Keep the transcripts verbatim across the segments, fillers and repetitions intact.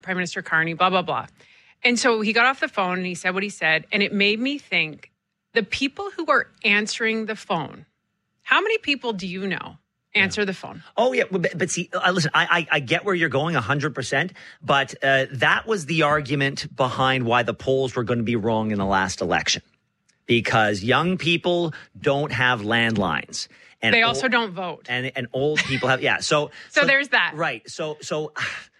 Prime Minister Carney, blah, blah, blah. And so he got off the phone and he said what he said. And it made me think, the people who are answering the phone, how many people do you know answer yeah. the phone? Oh, yeah. But, but see, uh, listen, I, I, I get where you're going one hundred percent. But uh, that was the argument behind why the polls were going to be wrong in the last election. Because young people don't have landlines. And they old, also don't vote. And and old people have, yeah. So, so, so there's that. Right. So, so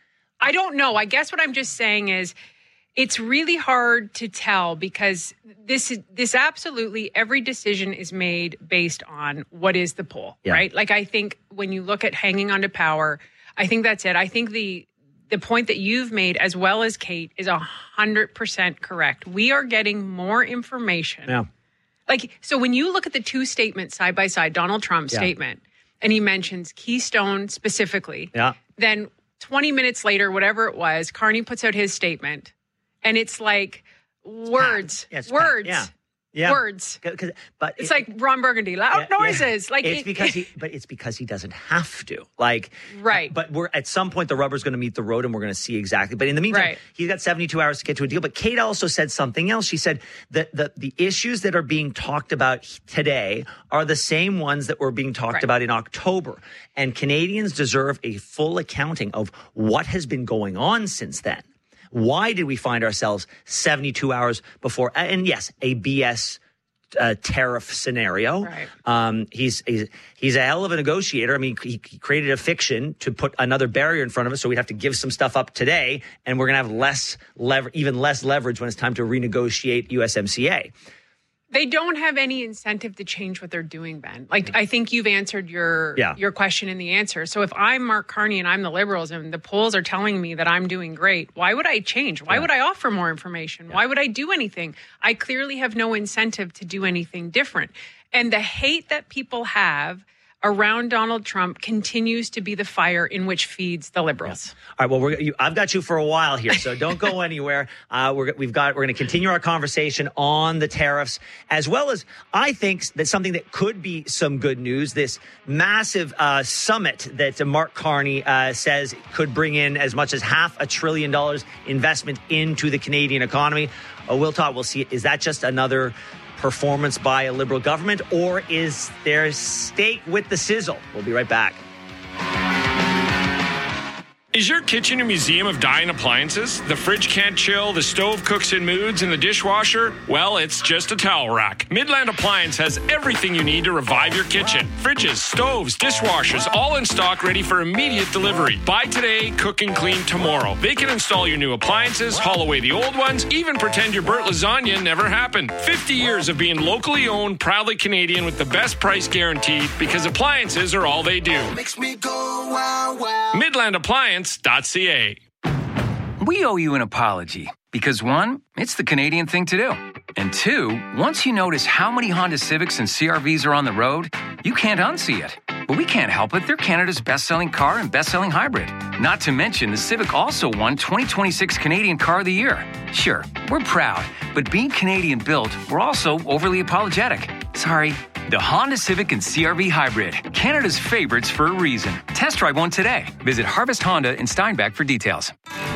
I don't know. I guess what I'm just saying is, it's really hard to tell because this is this absolutely every decision is made based on what is the poll, yeah. right? Like I think when you look at hanging on to power, I think that's it. I think the the point that you've made as well as Kate is a hundred percent correct. We are getting more information. Yeah. Like so when you look at the two statements side by side, Donald Trump's yeah. statement, and he mentions Keystone specifically, yeah. then twenty minutes later, whatever it was, Carney puts out his statement. And it's like words, yeah, it's words, yeah. Yeah. words. Cause, but it's it, like Ron Burgundy, loud yeah, noises. Yeah. Like it's it, because he, but it's because he doesn't have to. Like, right. But we're at some point the rubber's going to meet the road, and we're going to see exactly. But in the meantime, right. he's got seventy-two hours to get to a deal. But Kate also said something else. She said that the the issues that are being talked about today are the same ones that were being talked right. about in October, and Canadians deserve a full accounting of what has been going on since then. Why did we find ourselves seventy-two hours before? And yes, a B S uh, tariff scenario. Right. Um, he's, he's he's a hell of a negotiator. I mean, he, he created a fiction to put another barrier in front of us, so we'd have to give some stuff up today, and we're going to have less lever, even less leverage when it's time to renegotiate U S M C A. They don't have any incentive to change what they're doing, Ben. Like, I think you've answered your yeah. your question in the answer. So if I'm Mark Carney and I'm the Liberals and the polls are telling me that I'm doing great, why would I change? Why yeah. would I offer more information? Yeah. Why would I do anything? I clearly have no incentive to do anything different. And the hate that people have around Donald Trump continues to be the fire in which feeds the Liberals. Yeah. All right. Well, we're, you, I've got you for a while here, so don't go anywhere. Uh, we're, we've got we're going to continue our conversation on the tariffs, as well as I think that something that could be some good news. This massive uh, summit that uh, Mark Carney uh, says could bring in as much as half a trillion dollars investment into the Canadian economy. Uh, we'll talk. We'll see. Is that just another performance by a Liberal government, or is there steak with the sizzle? We'll be right back. Is your kitchen a museum of dying appliances? The fridge can't chill, the stove cooks in moods, and the dishwasher? Well, it's just a towel rack. Midland Appliance has everything you need to revive your kitchen. Fridges, stoves, dishwashers, all in stock, ready for immediate delivery. Buy today, cook and clean tomorrow. They can install your new appliances, haul away the old ones, even pretend your burnt lasagna never happened. fifty years of being locally owned, proudly Canadian with the best price guaranteed, because appliances are all they do. Makes me go wow wow. Midland Appliance. .ca. We owe you an apology because, one, it's the Canadian thing to do. And two, once you notice how many Honda Civics and C R Vs are on the road, you can't unsee it. But we can't help it. They're Canada's best-selling car and best-selling hybrid. Not to mention, the Civic also won twenty twenty-six Canadian Car of the Year. Sure, we're proud, but being Canadian-built, we're also overly apologetic. Sorry. The Honda Civic and C R V Hybrid, Canada's favorites for a reason. Test drive one today. Visit Harvest Honda in Steinbach for details.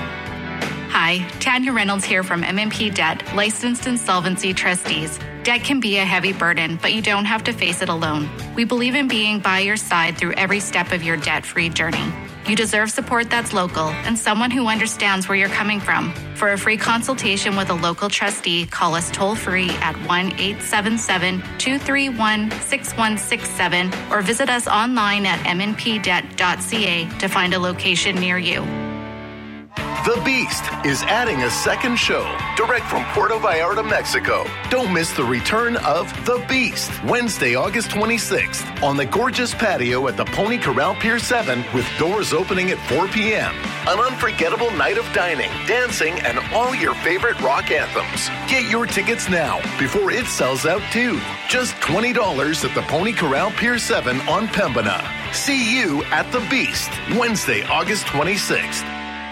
Hi, Tanya Reynolds here from M and P Debt, licensed insolvency trustees. Debt can be a heavy burden, but you don't have to face it alone. We believe in being by your side through every step of your debt-free journey. You deserve support that's local and someone who understands where you're coming from. For a free consultation with a local trustee, call us toll-free at one eight seven seven, two three one, six one six seven or visit us online at m n p debt dot c a to find a location near you. The Beast is adding a second show direct from Puerto Vallarta, Mexico. Don't miss the return of The Beast, Wednesday, August twenty-sixth, on the gorgeous patio at the Pony Corral Pier seven with doors opening at four p.m. An unforgettable night of dining, dancing, and all your favorite rock anthems. Get your tickets now before it sells out too. Just twenty dollars at the Pony Corral Pier seven on Pembina. See you at The Beast, Wednesday, August twenty-sixth.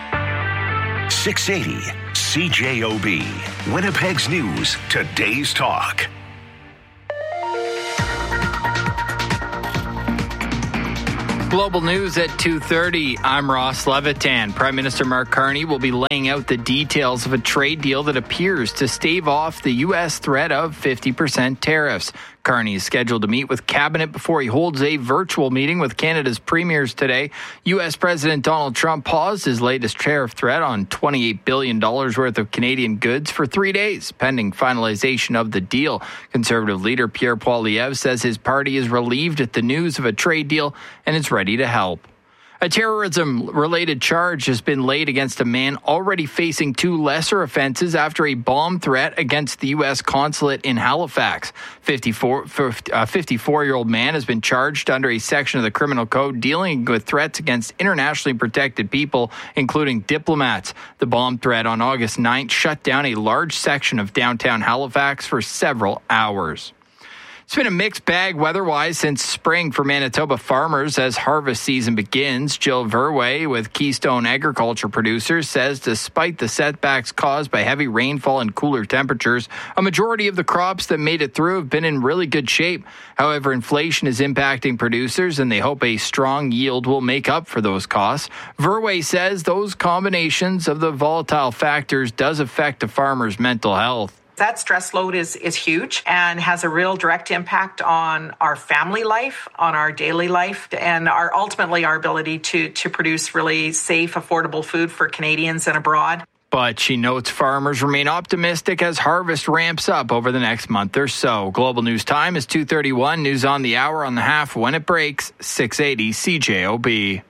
six eighty C J O B, Winnipeg's News, Today's Talk. Global news at two thirty. I'm Ross Levitan. Prime Minister Mark Carney will be laying out the details of a trade deal that appears to stave off the U S threat of fifty percent tariffs. Carney is scheduled to meet with cabinet before he holds a virtual meeting with Canada's premiers today. U S President Donald Trump paused his latest tariff threat on twenty-eight billion dollars worth of Canadian goods for three days, pending finalization of the deal. Conservative leader Pierre Poilievre says his party is relieved at the news of a trade deal and is ready to help. A terrorism-related charge has been laid against a man already facing two lesser offenses after a bomb threat against the U S consulate in Halifax. fifty-four, a fifty-four-year-old man has been charged under a section of the criminal code dealing with threats against internationally protected people, including diplomats. The bomb threat on August ninth shut down a large section of downtown Halifax for several hours. It's been a mixed bag weather-wise since spring for Manitoba farmers as harvest season begins. Jill Verwey with Keystone Agriculture Producers says despite the setbacks caused by heavy rainfall and cooler temperatures, a majority of the crops that made it through have been in really good shape. However, inflation is impacting producers and they hope a strong yield will make up for those costs. Verwey says those combinations of the volatile factors does affect a farmer's mental health. That stress load is is huge and has a real direct impact on our family life, on our daily life, and our ultimately our ability to to produce really safe, affordable food for Canadians and abroad. But she notes farmers remain optimistic as harvest ramps up over the next month or so. Global News Time is two thirty-one. News on the hour on the half when it breaks, six eighty C J O B.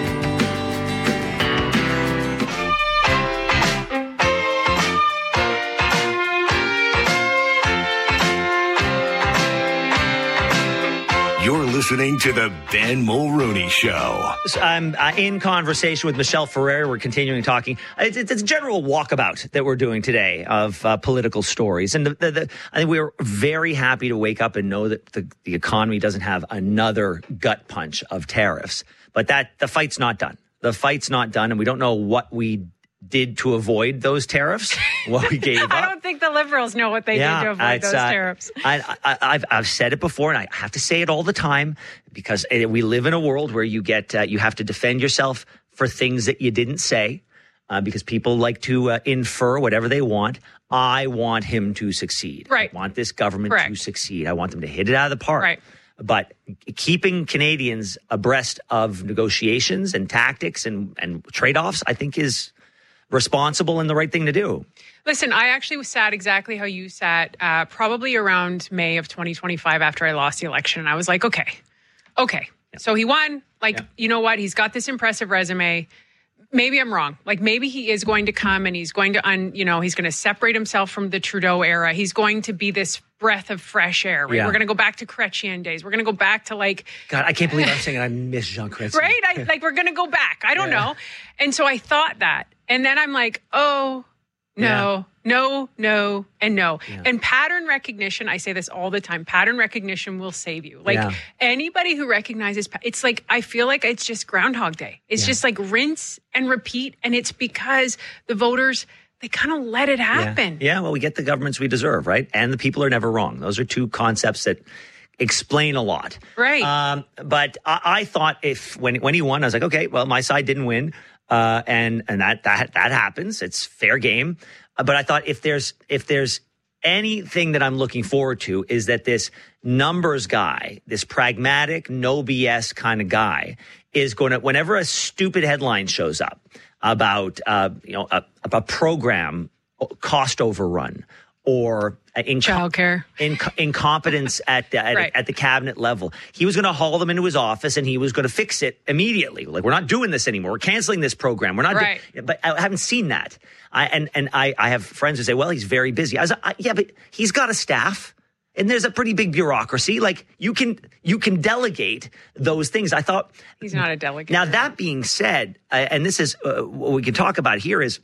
You're listening to the Ben Mulrooney Show. So I'm uh, in conversation with Michelle Ferrer. We're continuing talking. It's, it's a general walkabout that we're doing today of uh, political stories. And the, the, the, I think we're very happy to wake up and know that the, the economy doesn't have another gut punch of tariffs. But that the fight's not done. The fight's not done, and we don't know what we did to avoid those tariffs, what we gave up. I don't think the Liberals know what they yeah, did to avoid those uh, tariffs. I, I, I've, I've said it before, and I have to say it all the time, because we live in a world where you get uh, you have to defend yourself for things that you didn't say, uh, because people like to uh, infer whatever they want. I want him to succeed. Right. I want this government Correct. to succeed. I want them to hit it out of the park. Right. But keeping Canadians abreast of negotiations and tactics and, and trade-offs, I think, is responsible and the right thing to do. Listen, I actually sat exactly how you sat, uh, probably around May of twenty twenty-five after I lost the election. And I was like, okay, okay. Yeah. So he won. Like, yeah. You know what? He's got this impressive resume. Maybe I'm wrong. Like, maybe he is going to come and he's going to, un, you know, he's going to separate himself from the Trudeau era. He's going to be this breath of fresh air, right? Yeah. We're going to go back to Chrétien days. We're going to go back to like... God, I can't believe I'm saying I miss Jean Chrétien. Right? I, like, we're going to go back. I don't yeah. know. And so I thought that. And then I'm like, oh, no, yeah. no, no, and no. Yeah. And pattern recognition, I say this all the time, pattern recognition will save you. Like yeah. anybody who recognizes, it's like, I feel like it's just Groundhog Day. It's yeah. just like rinse and repeat. And it's because the voters, they kind of let it happen. Yeah. yeah, well, we get the governments we deserve, right? And the people are never wrong. Those are two concepts that explain a lot. Right. Um, but I, I thought if, when, when he won, I was like, okay, well, my side didn't win. Uh, and, and that, that, that happens. It's fair game. Uh, but I thought if there's, if there's anything that I'm looking forward to is that this numbers guy, this pragmatic, no B S kind of guy is going to, whenever a stupid headline shows up about, uh, you know, a, a program cost overrun or in childcare, in, incompetence at the, at, right. at the cabinet level. He was going to haul them into his office and he was going to fix it immediately. Like, we're not doing this anymore. We're canceling this program. We're not. Right. Do- but I haven't seen that. I, and and I, I have friends who say, well, he's very busy. I was like, yeah, but he's got a staff. And there's a pretty big bureaucracy. Like, you can you can delegate those things. I thought he's not a delegate. Now, that being said, uh, and this is uh, what we can talk about here is,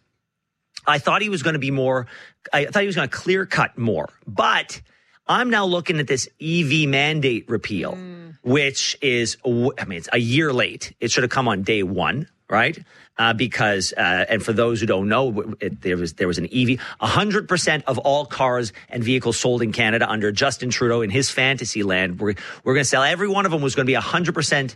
I thought he was going to be more, I thought he was going to clear cut more. But I'm now looking at this E V mandate repeal, mm. which is, I mean, it's a year late. It should have come on day one, right? Uh, because, uh, and for those who don't know, it, there was there was an E V. one hundred percent of all cars and vehicles sold in Canada under Justin Trudeau in his fantasy land, we're, we're going to sell every one of them was going to be one hundred percent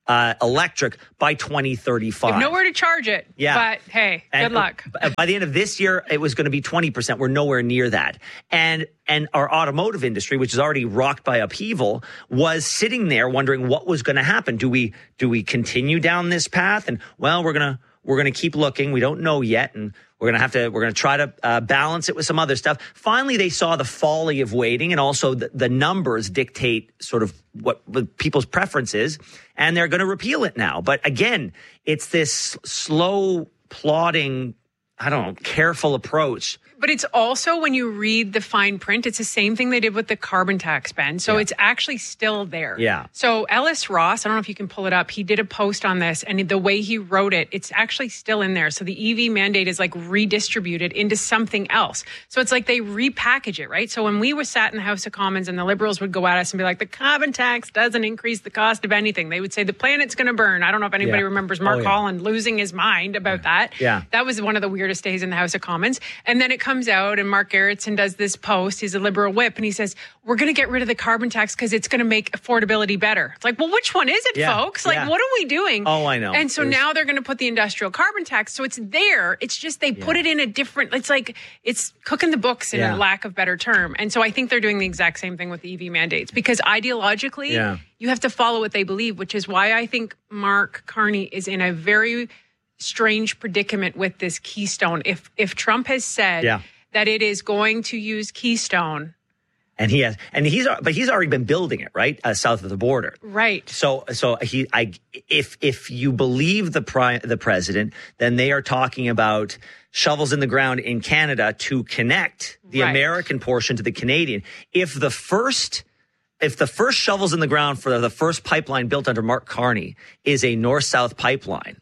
uh, electric by twenty thirty-five. You have nowhere to charge it. Yeah. But hey, and good luck. By the end of this year, it was going to be twenty percent. We're nowhere near that. And and our automotive industry, which is already rocked by upheaval, was sitting there wondering what was going to happen. Do we do we continue down this path? And well, we're going to we're going to keep looking. We don't know yet. And we're going to have to, we're going to try to uh, balance it with some other stuff. Finally, they saw the folly of waiting, and also the, the numbers dictate sort of what, what people's preference is, and they're going to repeal it now. But again, it's this slow, plodding, I don't know, careful approach. But it's also, when you read the fine print, it's the same thing they did with the carbon tax, Ben. So yeah. It's actually still there. Yeah. So Ellis Ross, I don't know if you can pull it up. He did a post on this, and the way he wrote it, it's actually still in there. So the E V mandate is like redistributed into something else. So it's like they repackage it, right? So when we were sat in the House of Commons and the Liberals would go at us and be like, the carbon tax doesn't increase the cost of anything. They would say the planet's going to burn. I don't know if anybody yeah. remembers Mark oh, yeah. Holland losing his mind about yeah. that. Yeah. That was one of the weirdest days in the House of Commons. And then it comes out, and Mark Gerritsen does this post. He's a Liberal whip, and he says, we're going to get rid of the carbon tax because it's going to make affordability better. It's like, well, which one is it, yeah, folks? Like, yeah. what are we doing? Oh, I know. And so There's... now they're going to put the industrial carbon tax. So it's there. It's just they yeah. put it in a different, it's like, it's cooking the books in yeah. a lack of better term. And so I think they're doing the exact same thing with the E V mandates, because ideologically, yeah. you have to follow what they believe, which is why I think Mark Carney is in a very strange predicament with this Keystone. If if Trump has said yeah. that it is going to use Keystone, and he has, and he's, but he's already been building it, right, uh, south of the border, right? So, so he, I, if if you believe the pri- the president, then they are talking about shovels in the ground in Canada to connect the right. American portion to the Canadian. If the first If the first shovels in the ground for the first pipeline built under Mark Carney is a north-south pipeline,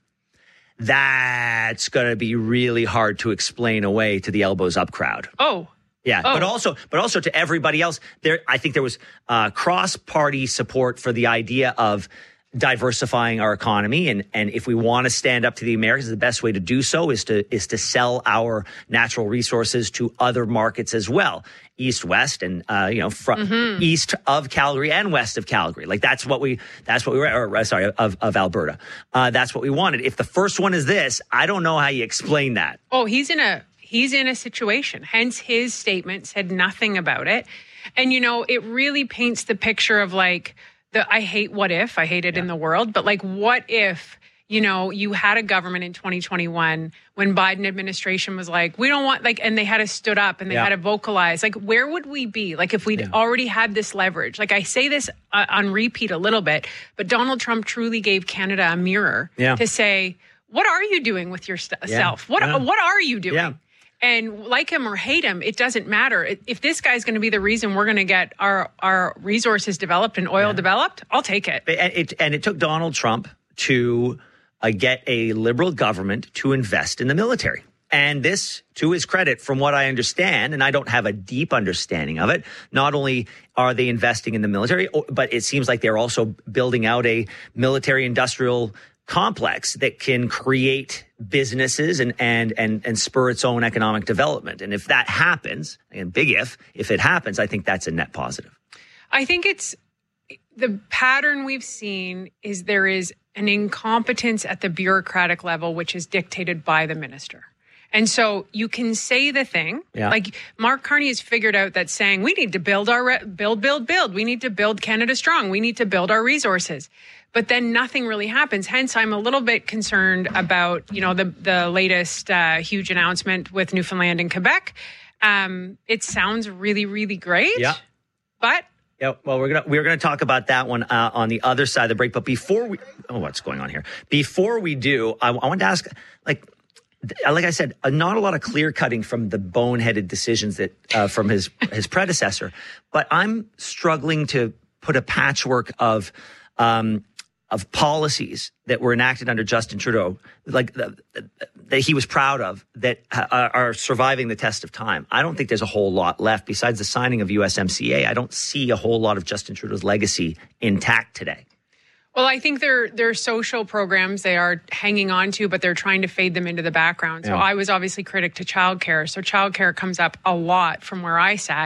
that's going to be really hard to explain away to the elbows up crowd. Oh, yeah. Oh. But also, but also to everybody else there. I think there was uh, cross-party support for the idea of diversifying our economy. And, and if we want to stand up to the Americans, the best way to do so is to, is to sell our natural resources to other markets as well. East, west, and, uh, you know, from mm-hmm. east of Calgary and west of Calgary. Like that's what we, that's what we were, or sorry, of, of Alberta. Uh, that's what we wanted. If the first one is this, I don't know how you explain that. Oh, he's in a, he's in a situation. Hence his statement said nothing about it. And, you know, it really paints the picture of like, the, I hate what if, I hate it yeah. in the world, but like what if, you know, you had a government in twenty twenty-one when Biden administration was like, we don't want like, and they had to stood up and they yeah. had to vocalize, like, where would we be? Like if we'd yeah. already had this leverage, like I say this uh, on repeat a little bit, but Donald Trump truly gave Canada a mirror yeah. to say, what are you doing with yourself? Yeah. What, yeah. what are you doing? Yeah. And like him or hate him, it doesn't matter. If this guy's going to be the reason we're going to get our, our resources developed and oil yeah. developed, I'll take it. And it. And it took Donald Trump to uh, get a liberal government to invest in the military. And this, to his credit, from what I understand, and I don't have a deep understanding of it, not only are they investing in the military, but it seems like they're also building out a military industrial complex that can create businesses and, and, and, and spur its own economic development. And if that happens, and big if, if it happens, I think that's a net positive. I think it's the pattern we've seen is there is an incompetence at the bureaucratic level, which is dictated by the minister. And so you can say the thing, yeah. like Mark Carney has figured out that saying we need to build our, re- build, build, build. We need to build Canada strong. We need to build our resources. But then nothing really happens. Hence, I'm a little bit concerned about, you know, the, the latest uh, huge announcement with Newfoundland and Quebec. Um, it sounds really, really great. Yeah. But yeah, well, we're gonna we're gonna talk about that one uh, on the other side of the break. But before we, oh, what's going on here? Before we do, I, I wanted to ask, like, like I said, uh, not a lot of clear cutting from the boneheaded decisions that uh, from his his predecessor. But I'm struggling to put a patchwork of um, of policies that were enacted under Justin Trudeau, like the, the, that he was proud of, that uh, are surviving the test of time. I don't think there's a whole lot left besides the signing of U S M C A. I don't see a whole lot of Justin Trudeau's legacy intact today. Well, I think they're, they're social programs they are hanging on to, but they're trying to fade them into the background. So yeah. I was obviously critic to childcare. So childcare comes up a lot from where I sat.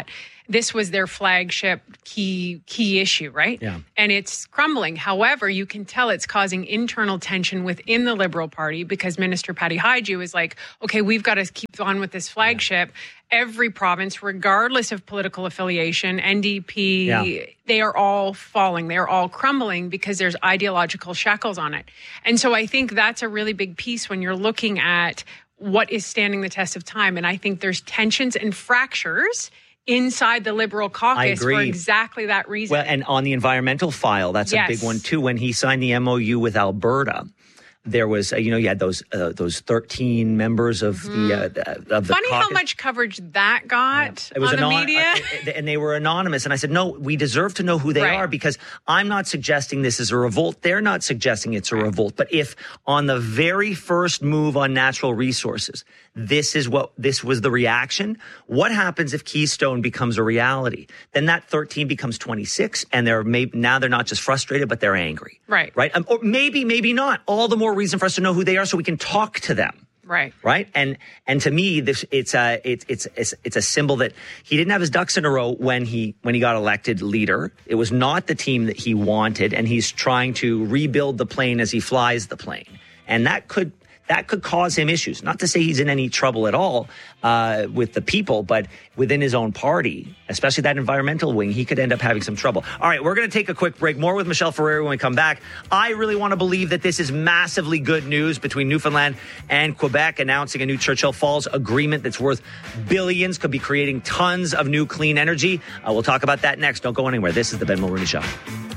this was their flagship key key issue, right? Yeah. And it's crumbling. However, you can tell it's causing internal tension within the Liberal Party because Minister Patty Hajdu is like, okay, we've got to keep on with this flagship. Yeah. Every province, regardless of political affiliation, N D P, yeah. they are all falling. They're all crumbling because there's ideological shackles on it. And so I think that's a really big piece when you're looking at what is standing the test of time. And I think there's tensions and fractures inside the Liberal caucus for exactly that reason. Well, and on the environmental file, that's yes. a big one too. When he signed the M O U with Alberta, there was, uh, you know, you had those uh, those thirteen members of mm-hmm. the uh, of the Funny caucus. How much coverage that got yeah. it was on anon- the media. Uh, and they were anonymous. And I said, no, we deserve to know who they right. are because I'm not suggesting this is a revolt. They're not suggesting it's a revolt. But if on the very first move on natural resources, this is what this was the reaction, what happens if Keystone becomes a reality? Then that thirteen becomes twenty-six, and they're maybe now they're not just frustrated, but they're angry. Right. Right. Um, or maybe, maybe not. All the more reason for us to know who they are so we can talk to them. Right. Right. And and to me, this it's a it's it's it's it's a symbol that he didn't have his ducks in a row when he when he got elected leader. It was not the team that he wanted, and he's trying to rebuild the plane as he flies the plane. And that could that could cause him issues. Not to say he's in any trouble at all uh, with the people, but within his own party, especially that environmental wing, he could end up having some trouble. All right, we're going to take a quick break. More with Michelle Ferreira when we come back. I really want to believe that this is massively good news between Newfoundland and Quebec, announcing a new Churchill Falls agreement that's worth billions, could be creating tons of new clean energy. Uh, we'll talk about that next. Don't go anywhere. This is the Ben Mulroney Show.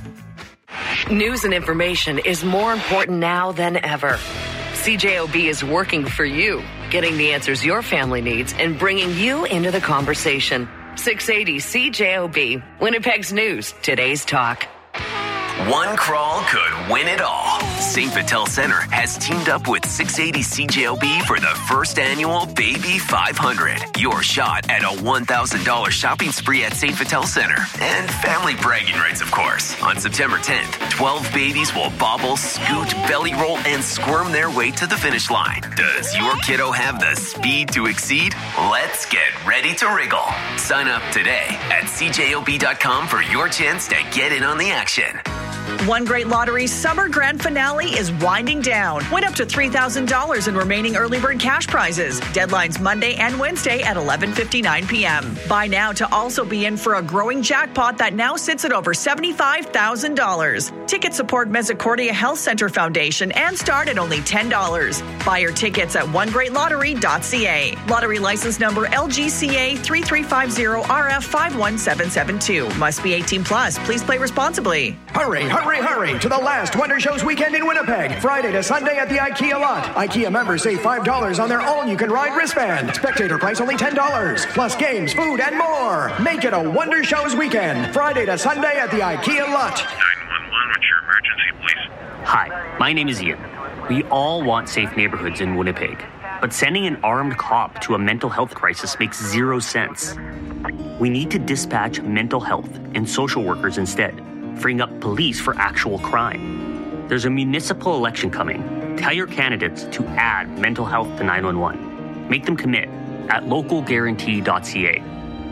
News and information is more important now than ever. C J O B is working for you, getting the answers your family needs and bringing you into the conversation. six eighty C J O B, Winnipeg's News, today's talk. One crawl could win it all. Saint Vital Center has teamed up with six eighty C J O B for the first annual Baby five hundred. Your shot at a one thousand dollars shopping spree at Saint Vital Center. And family bragging rights, of course. On September tenth, twelve babies will bobble, scoot, belly roll, and squirm their way to the finish line. Does your kiddo have the speed to exceed? Let's get ready to wriggle. Sign up today at C J O B dot com for your chance to get in on the action. One Great Lottery's summer grand finale is winding down. Win up to three thousand dollars in remaining early bird cash prizes. Deadlines Monday and Wednesday at eleven fifty-nine p.m. Buy now to also be in for a growing jackpot that now sits at over seventy-five thousand dollars. Tickets support Misericordia Health Center Foundation and start at only ten dollars. Buy your tickets at one great lottery dot c a. Lottery license number L G C A three three five zero R F five one seven seven two. Must be eighteen plus. Please play responsibly. Hurry, hurry, hurry to the last Wonder Shows weekend in Winnipeg. Friday to Sunday at the IKEA lot. IKEA members save five dollars on their all-you-can-ride wristband. Spectator price only ten dollars. Plus games, food, and more. Make it a Wonder Shows weekend. Friday to Sunday at the IKEA lot. nine one one, what's your emergency, please? Hi, my name is Ian. We all want safe neighborhoods in Winnipeg. But sending an armed cop to a mental health crisis makes zero sense. We need to dispatch mental health and social workers instead, freeing up police for actual crime. There's a municipal election coming. Tell your candidates to add mental health to nine one one. Make them commit at local guarantee dot c a.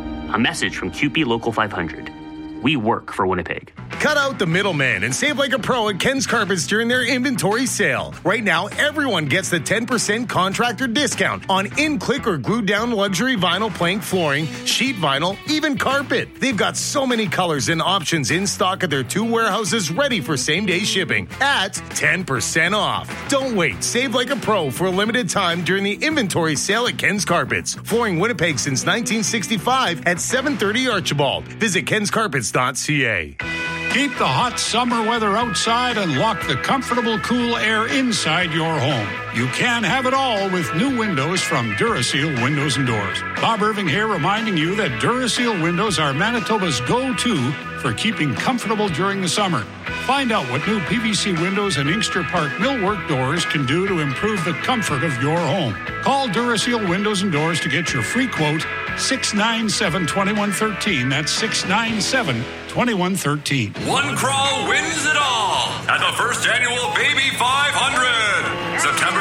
A message from Q P Local five hundred. We work for Winnipeg. Cut out the middleman and save like a pro at Ken's Carpets during their inventory sale. Right now, everyone gets the ten percent contractor discount on in-click or glued-down luxury vinyl plank flooring, sheet vinyl, even carpet. They've got so many colors and options in stock at their two warehouses ready for same-day shipping at ten percent off. Don't wait. Save like a pro for a limited time during the inventory sale at Ken's Carpets. Flooring Winnipeg since nineteen sixty-five at seven thirty Archibald. Visit kens carpets dot c a. Keep the hot summer weather outside and lock the comfortable, cool air inside your home. You can have it all with new windows from Duraseal Windows and Doors. Bob Irving here reminding you that Duraseal windows are Manitoba's go-to for keeping comfortable during the summer. Find out what new P V C windows and Inkster Park millwork doors can do to improve the comfort of your home. Call Duraseal Windows and Doors to get your free quote, six nine seven, two one one three. That's six nine seven, two one one three. One crawl wins it all at the first annual Baby five hundred. September tenth at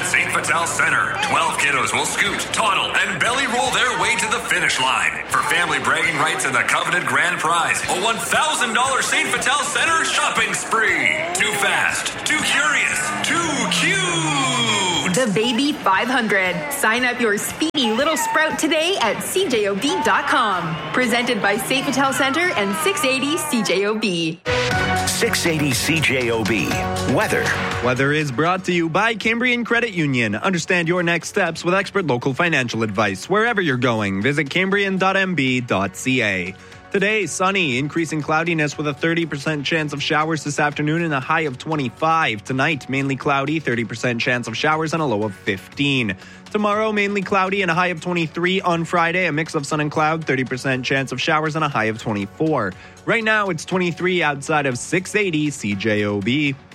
at Saint Vital Center. twelve kiddos will scoot, toddle, and belly roll their way to the finish line. For family bragging rights and the coveted grand prize, a one thousand dollars Saint Vital Center shopping spree. Too fast, too curious, too cute. The Baby five hundred. Sign up your speedy little sprout today at C J O B dot com. Presented by Saint Vital Center and six eighty C J O B. six eighty C J O B. Weather. Weather is brought to you by Cambrian Credit Union. Understand your next steps with expert local financial advice. Wherever you're going, visit cambrian dot m b dot c a. Today, sunny, increasing cloudiness with a thirty percent chance of showers this afternoon and a high of twenty-five. Tonight, mainly cloudy, thirty percent chance of showers and a low of fifteen. Tomorrow, mainly cloudy and a high of twenty-three. On Friday, a mix of sun and cloud, thirty percent chance of showers and a high of twenty-four. Right now, it's twenty-three outside of six eighty C J O B.